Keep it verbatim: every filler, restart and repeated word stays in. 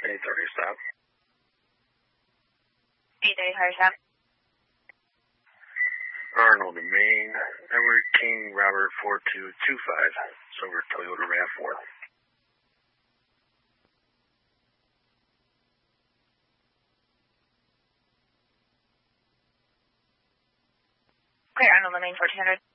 eight thirty stop. eight thirty hard stop. Arnold and Maine, Edward King, Robert four two two five, Silver Toyota RAV four. Clear Arnold and Maine fourteen hundred.